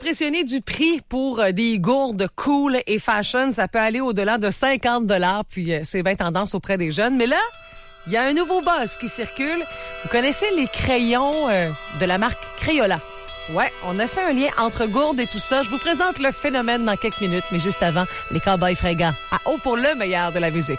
impressionné du prix pour des gourdes cool et fashion. Ça peut aller au-delà de 50 $, puis c'est bien tendance auprès des jeunes. Mais là, il y a un nouveau buzz qui circule. Vous connaissez les crayons de la marque Crayola? Ouais, on a fait un lien entre gourdes et tout ça. Je vous présente le phénomène dans quelques minutes, mais juste avant, les Cowboys fringants. À haut pour le meilleur de la musique.